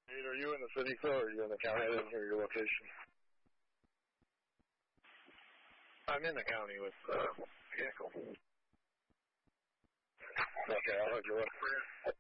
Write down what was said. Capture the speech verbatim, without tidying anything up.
Are you in the city, sir, or are you in the county? I didn't hear your location. I'm in the county with the uh, vehicle. Okay, I'll hold you up.